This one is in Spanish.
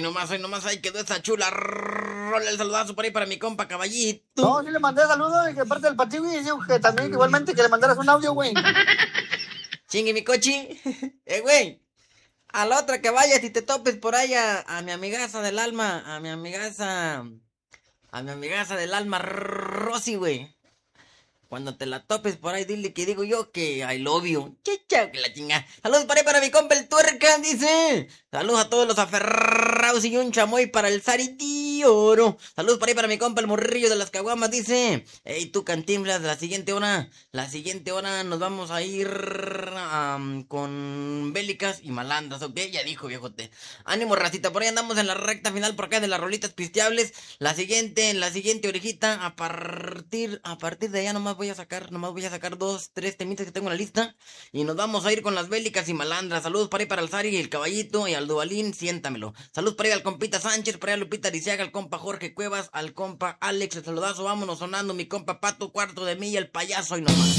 hoy nomás, ahí quedó esa chula. Rola el saludazo por ahí para mi compa Caballito. No, sí le mandé saludos y que parte del Pati, güey, dijo que también que igualmente que le mandaras un audio, güey. Chingue mi cochi. Güey. A la otra que vayas y te topes por ahí a mi amigaza del alma, a mi amigaza del alma, Rosy, güey. Cuando te la topes por ahí, dile que digo yo que I love you. Chicha, que la chinga. Saludos para mi compa el tuerca, dice. Saludos a todos los aferrados y un chamoy para el Sariti Oro. Saludos para mi compa el morrillo de las caguamas, dice. Ey, tú Cantinflas, la siguiente hora nos vamos a ir con bélicas y malandras, ok, ya dijo viejote. Ánimo racita, por ahí andamos en la recta final por acá de las rolitas pisteables. La siguiente orejita, a partir de allá nomás voy a sacar 2, 3 temitas que tengo en la lista. Y nos vamos a ir con las bélicas y malandras. Saludos para ahí para el Sari, el Caballito y al Duvalín, siéntamelo. Saludos para ahí al compita Sánchez, para ahí a Lupita Ariciaga, al compa Jorge Cuevas, al compa Alex, el saludazo, vámonos sonando mi compa Pato, cuarto de milla, el payaso y nomás.